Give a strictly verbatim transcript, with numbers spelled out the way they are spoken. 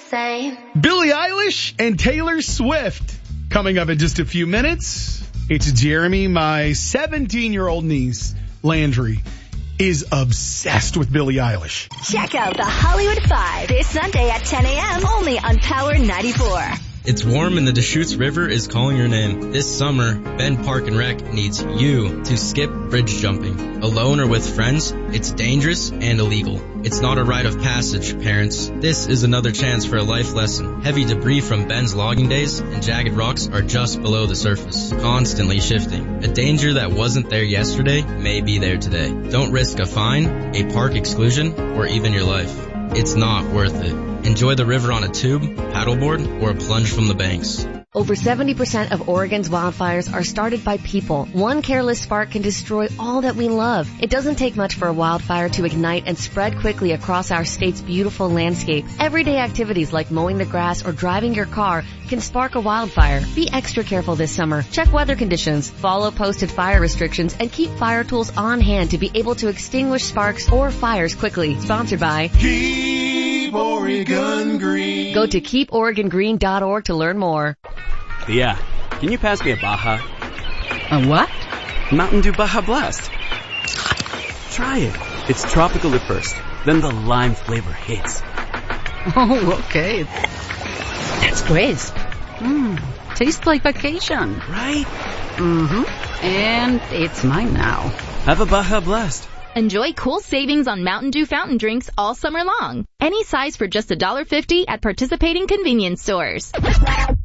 insane. Billie Eilish and Taylor Swift coming up in just a few minutes. It's Jeremy. My seventeen-year-old niece, Landry, is obsessed with Billie Eilish. Check out the Hollywood Five this Sunday at ten a.m. only on Power ninety-four. It's warm and the Deschutes River is calling your name. This summer, Bend Park and Rec needs you to skip bridge jumping. Alone or with friends, it's dangerous and illegal. It's not a rite of passage, parents. This is another chance for a life lesson. Heavy debris from Bend's logging days and jagged rocks are just below the surface, constantly shifting. A danger that wasn't there yesterday may be there today. Don't risk a fine, a park exclusion, or even your life. It's not worth it. Enjoy the river on a tube, paddleboard, or a plunge from the banks. Over seventy percent of Oregon's wildfires are started by people. One careless spark can destroy all that we love. It doesn't take much for a wildfire to ignite and spread quickly across our state's beautiful landscape. Everyday activities like mowing the grass or driving your car can spark a wildfire. Be extra careful this summer. Check weather conditions, follow posted fire restrictions, and keep fire tools on hand to be able to extinguish sparks or fires quickly. Sponsored by Keep Oregon Green. Go to keep oregon green dot org to learn more. Yeah, can you pass me a Baja? A what? Mountain Dew Baja Blast. Try it. It's tropical at first, then the lime flavor hits. Oh, okay. That's crisp. Mmm, tastes like vacation. Right? Mm-hmm. And it's mine now. Have a Baja Blast. Enjoy cool savings on Mountain Dew fountain drinks all summer long. Any size for just one dollar fifty at participating convenience stores.